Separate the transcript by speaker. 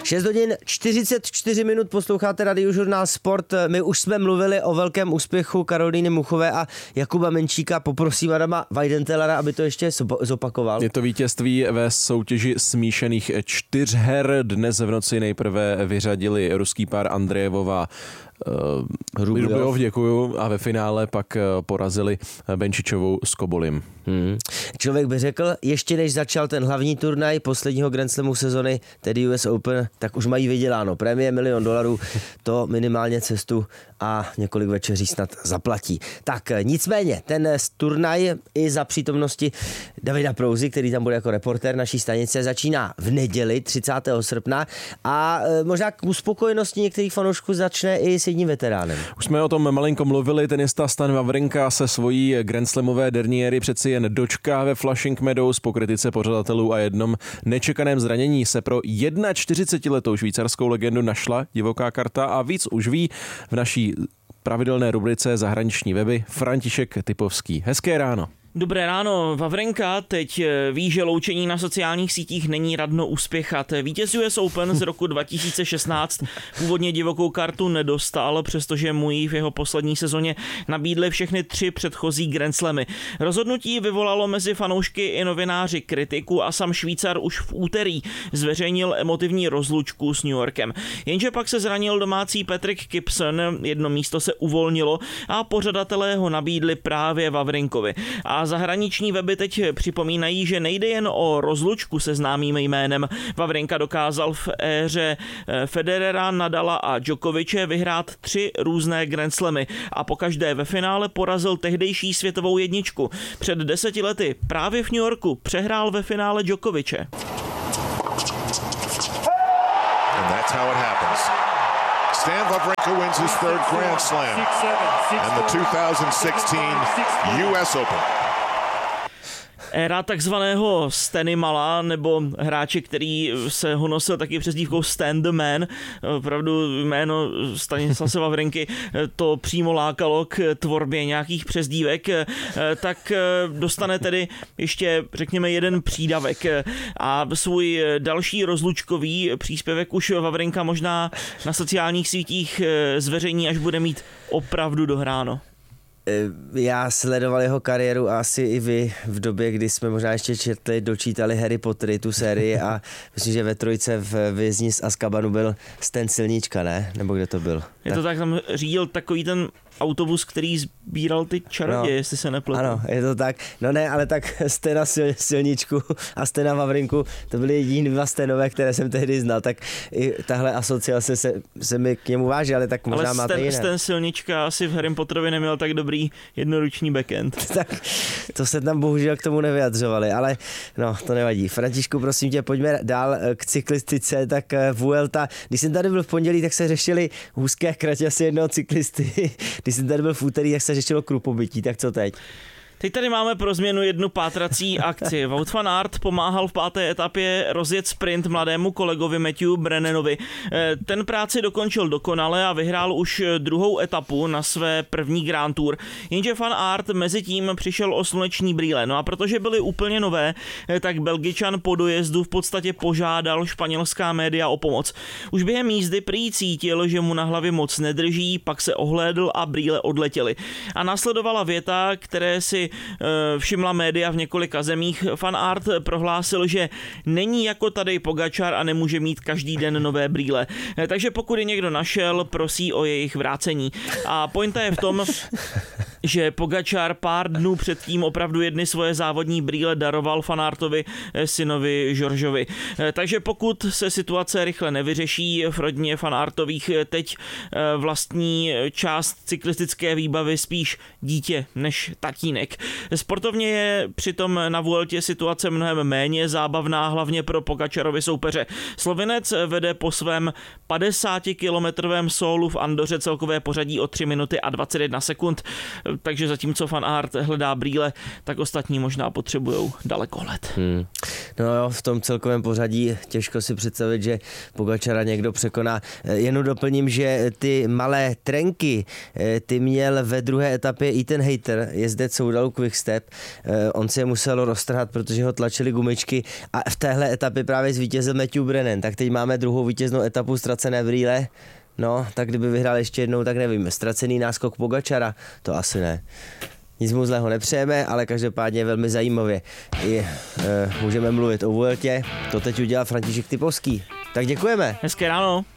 Speaker 1: 6 hodin 44 minut posloucháte Radiožurnál Sport. My už jsme mluvili o velkém úspěchu Karolíny Muchové a Jakuba Menčíka. Poprosím Adama Weidentellara, aby to ještě zopakoval.
Speaker 2: Je to vítězství ve soutěži smíšených 4 her. Dnes v noci nejprve vyřadili ruský pár Andrejevova Rubljov, děkuju, a ve finále pak porazili Benčičovou s Kobolim.
Speaker 1: Člověk by řekl, ještě než začal ten hlavní turnaj posledního Grand Slamu sezony, tedy US Open, tak už mají vyděláno. Prémie $1 milion, to minimálně cestu a několik večeří snad zaplatí. Tak nicméně, ten turnaj i za přítomnosti Davida Prouzy, který tam bude jako reportér naší stanice, začíná v neděli 30. srpna a možná k uspokojenosti některých fanoušků začne i s jedním veteránem.
Speaker 2: Už jsme o tom malinko mluvili, tenista Stan Wawrinka se svojí Grand Slamové derniéry přeci jen dočká ve Flushing Meadows. Po kritice pořadatelů a jednom nečekaném zranění se pro 41letou švýcarskou legendu našla divoká karta a víc už ví v naší pravidelné rubrice Zahraniční weby František Typovský. Hezké ráno.
Speaker 3: Dobré ráno, Wawrinka teď ví, že loučení na sociálních sítích není radno uspěchat. Vítěz US Open z roku 2016 původně divokou kartu nedostal, přestože mu ji v jeho poslední sezóně nabídly všechny 3 předchozí Grand Slamy. Rozhodnutí vyvolalo mezi fanoušky i novináři kritiku a sám Švýcar už v úterý zveřejnil emotivní rozlučku s New Yorkem. Jenže pak se zranil domácí Patrick Gibson, jedno místo se uvolnilo a pořadatelé ho nabídli právě Wawrinkovi. A zahraniční weby teď připomínají, že nejde jen o rozlučku se známým jménem. Wawrinka dokázal v éře Federera, Nadala a Djokoviče vyhrát 3 různé Grand Slamy a pokaždé ve finále porazil tehdejší světovou jedničku. Před 10 lety právě v New Yorku přehrál ve finále Djokoviče.
Speaker 4: And that's how it happens. Stan Wawrinka wins his 3rd Grand Slam and the 2016 US Open.
Speaker 3: Éra takzvaného Stanimala, nebo hráče, který se ho nosil taky přezdívkou Stan the Man, opravdu jméno Stanislase Wawrinky to přímo lákalo k tvorbě nějakých přezdívek, tak dostane tedy ještě, řekněme, jeden přídavek. A svůj další rozlučkový příspěvek už Wawrinka možná na sociálních sítích zveřejní, až bude mít opravdu dohráno.
Speaker 1: Já sledoval jeho kariéru a asi i vy v době, kdy jsme možná ještě dočítali Harry Pottery, tu sérii, a myslím, že ve 3 v Vězni z Azkabanu byl Stan Silnička, ne? Nebo kde to byl?
Speaker 3: Je to tak, tam řídil takový ten autobus, který sbíral ty čaroděje, jestli se nepletu.
Speaker 1: Ano, je to tak. No ne, ale tak Stena Silničku a Stena Wawrinku, to byly jediný 2 Stenové, které jsem tehdy znal, tak i tahle asociace se mi k němu váží, ale tak možná máte jiné.
Speaker 3: Stan Silnička asi v Harry Potterovi neměl tak dobrý jednoruční backhand.
Speaker 1: Tak to se tam bohužel k tomu nevyjadřovali, ale no, to nevadí. Františku, prosím tě, pojďme dál k cyklistice, tak Vuelta. Když jsem tady byl v pondělí, tak se řešili úzké kraťasy jednoho cyklisty. Když jsem tady byl v úterý, tak se řešilo krupobytí, tak co teď?
Speaker 3: Teď tady máme pro změnu jednu pátrací akci. Wout van Aert pomáhal v 5. etapě rozjet sprint mladému kolegovi Matthew Brennanovi. Ten práci dokončil dokonale a vyhrál už 2. etapu na své první Grand Tour. Jenže van Aert mezi tím přišel o sluneční brýle. No a protože byly úplně nové, tak Belgičan po dojezdu v podstatě požádal španělská média o pomoc. Už během jízdy prý cítil, že mu na hlavě moc nedrží, pak se ohlédl a brýle odletěly. A následovala věta, které si všimla média v několika zemích. Van Aert prohlásil, že není jako tady Pogačar a nemůže mít každý den nové brýle. Takže pokud je někdo našel, prosí o jejich vrácení. A pointa je v tom, že Pogačar pár dnů předtím opravdu jedny svoje závodní brýle daroval Van Aertovi synovi Georgeovi. Takže pokud se situace rychle nevyřeší v rodině Van Aertových, teď vlastní část cyklistické výbavy spíš dítě než tatínek. Sportovně je přitom na Vueltě situace mnohem méně zábavná, hlavně pro Pogačarovi soupeře. Slovinec vede po svém 50-kilometrovém sólu v Andoře celkové pořadí o 3 minuty a 21 sekund, takže zatímco Van Aert hledá brýle, tak ostatní možná potřebujou dalekohled.
Speaker 1: No jo, v tom celkovém pořadí těžko si představit, že Pogačara někdo překoná. Jenom doplním, že ty malé trenky, ty měl ve druhé etapě Ethan Hayter, jezdec Soudalu Quickstep. On si je musel roztrhat, protože ho tlačily gumičky a v téhle etapě právě zvítězil Matthew Brennan. Tak teď máme druhou vítěznou etapu ztracené brýle. No, tak kdyby vyhrál ještě jednou, tak nevím, ztracený náskok Pogačara, to asi ne. Nic mu zlého nepřejeme, ale každopádně velmi zajímavě. Můžeme mluvit o Vueltě, to teď udělal František Typovský. Tak děkujeme.
Speaker 3: Hezké ráno.